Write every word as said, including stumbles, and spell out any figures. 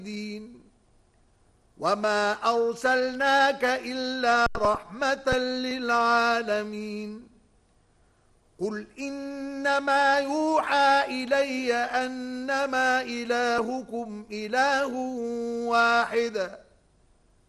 الدين وما أرسلناك إلا رحمة للعالمين قل إنما يوحى إلي أنما إلهكم إله واحد